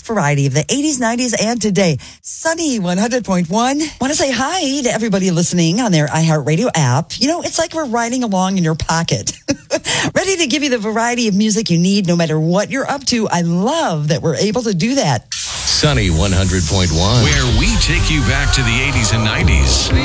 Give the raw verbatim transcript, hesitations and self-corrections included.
variety of the eighties, nineties, and today. Sunny one hundred point one. Want to say hi to everybody listening on their iHeartRadio app. You know, it's like we're riding along in your pocket. Ready to give you the variety of music you need no matter what you're up to. I love that we're able to do that. Sunny one hundred point one, where we take you back to the eighties and nineties.